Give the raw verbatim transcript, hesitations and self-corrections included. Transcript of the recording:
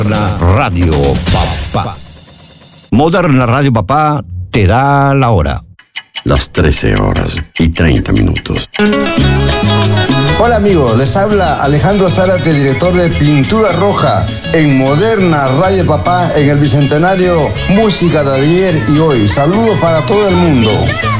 Radio Papá. Moderna Radio Papá te da la hora. Las trece horas y treinta minutos. Hola amigos, les habla Alejandro Zárate, director de Pintura Roja en Moderna Radio Papá en el Bicentenario Música de ayer y hoy. Saludos para todo el mundo.